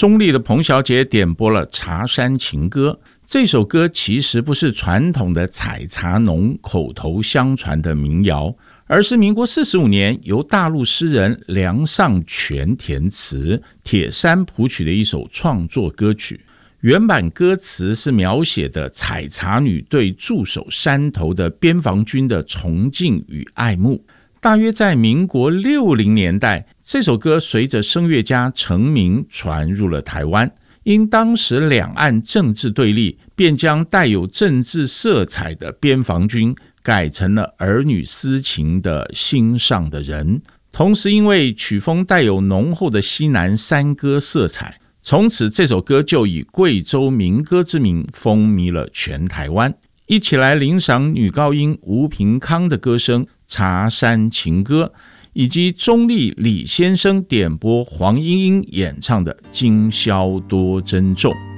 中立的彭小姐点播了《茶山情歌》。这首歌其实不是传统的采茶农口头相传的民谣，而是民国45年由大陆诗人梁尚全填词，铁山谱曲的一首创作歌曲。原版歌词是描写的采茶女对驻守山头的边防军的崇敬与爱慕。大约在民国60年代，这首歌随着声乐家成名传入了台湾。因当时两岸政治对立，便将带有政治色彩的边防军改成了儿女私情的心上的人。同时因为曲风带有浓厚的西南山歌色彩，从此这首歌就以贵州民歌之名风靡了全台湾。一起来领赏女高音吴平康的歌声《茶山情歌》，以及中立李先生点播黄莺莺演唱的《今宵多珍重》。